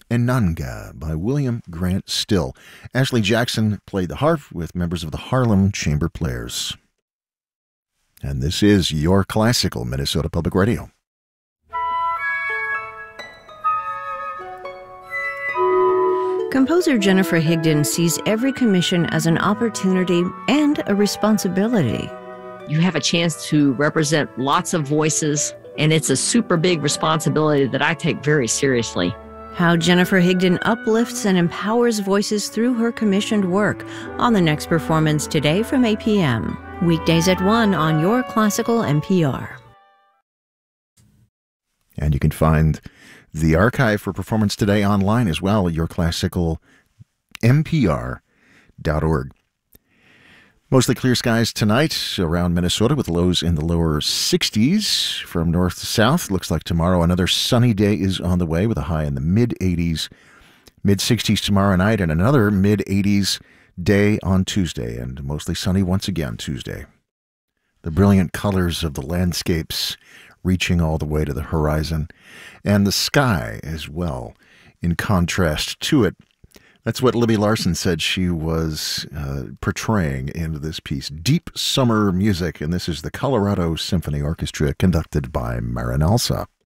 Enanga by William Grant Still. Ashley Jackson played the harp with members of the Harlem Chamber Players. And this is Your Classical Minnesota Public Radio. Composer Jennifer Higdon sees every commission as an opportunity and a responsibility. You have a chance to represent lots of voices, and it's a super big responsibility that I take very seriously. How Jennifer Higdon uplifts and empowers voices through her commissioned work on the next performance today from 8 p.m. Weekdays at 1 on Your Classical NPR. And you can find the archive for performance today online as well at yourclassicalnpr.org. Mostly clear skies tonight around Minnesota with lows in the lower 60s from north to south. Looks like tomorrow another sunny day is on the way with a high in the mid-80s. Mid-60s tomorrow night and another mid-80s day on Tuesday, and mostly sunny once again Tuesday. The brilliant colors of the landscapes reaching all the way to the horizon, and the sky as well in contrast to it. That's what Libby Larsen said she was portraying in this piece, Deep Summer Music, and this is the Colorado Symphony Orchestra conducted by Marin Alsop.